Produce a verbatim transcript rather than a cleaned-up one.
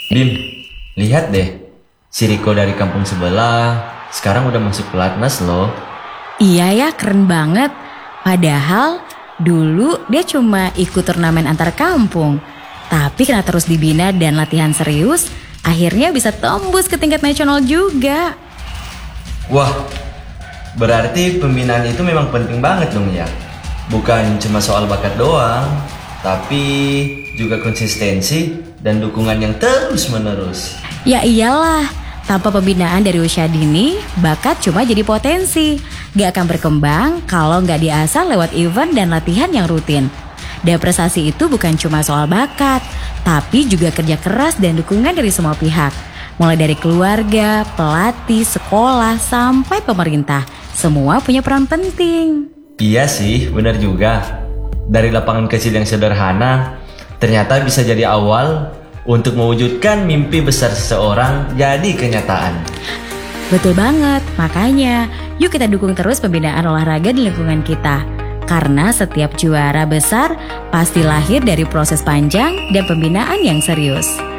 Bim, lihat deh. Si Riko dari kampung sebelah sekarang udah masuk pelatnas loh. Iya ya, keren banget. Padahal dulu dia cuma ikut turnamen antar kampung. Tapi karena terus dibina dan latihan serius, akhirnya bisa tembus ke tingkat nasional juga. Wah, berarti pembinaan itu memang penting banget dong ya. Bukan cuma soal bakat doang, tapi juga konsistensi dan dukungan yang terus menerus. Ya iyalah, tanpa pembinaan dari usia dini, bakat cuma jadi potensi. Gak akan berkembang kalau gak diasah lewat event dan latihan yang rutin. Dan prestasi itu bukan cuma soal bakat, tapi juga kerja keras dan dukungan dari semua pihak. Mulai dari keluarga, pelatih, sekolah, sampai pemerintah. Semua punya peran penting. Iya sih, benar juga. Dari lapangan kecil yang sederhana, ternyata bisa jadi awal untuk mewujudkan mimpi besar seseorang jadi kenyataan. Betul banget, makanya yuk kita dukung terus pembinaan olahraga di lingkungan kita. Karena setiap juara besar pasti lahir dari proses panjang dan pembinaan yang serius.